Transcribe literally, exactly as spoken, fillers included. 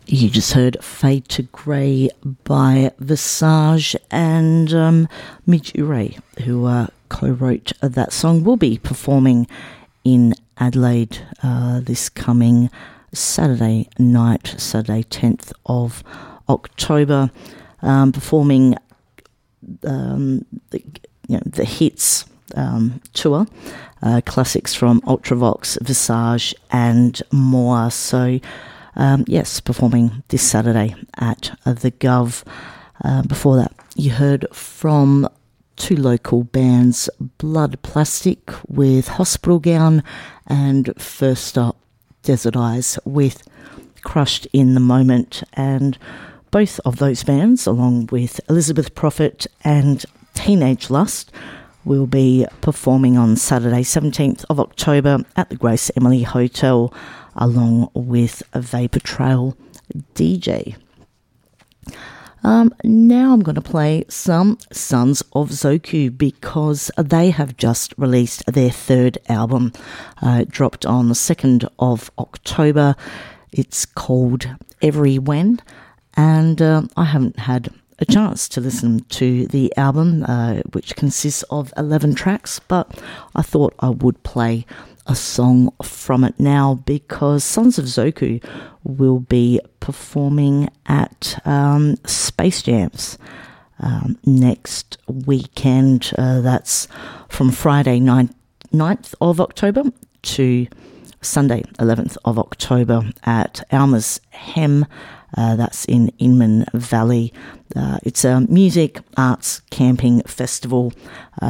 You just heard Fade to Grey by Visage, and um, Midge Ure, who uh, co-wrote that song, will be performing in Adelaide uh, this coming Saturday night, Saturday tenth of October, um, performing um, the, you know, the hits um, tour, uh, classics from Ultravox, Visage and more. So Um, yes, performing this Saturday at uh, the Gov. Uh, before that, you heard from two local bands, Blood Plastic with Hospital Gown, and first up, Desert Eyes with Crushed in the Moment. And both of those bands, along with Elizabeth Prophet and Teenage Lust, will be performing on Saturday, seventeenth of October at the Grace Emily Hotel, along with a Vapor Trail D J. Um, now I'm going to play some Sons of Zoku, because they have just released their third album. Uh, it dropped on the second of October. It's called Every When, and uh, I haven't had a chance to listen to the album, uh, which consists of eleven tracks, but I thought I would play a song from it now, because Sons of Zoku will be performing at um, Space Jams um, next weekend. Uh, that's from Friday ninth of October to Sunday eleventh of October at Alma's Hem. Uh, that's in Inman Valley. Uh, it's a music, arts, camping festival uh,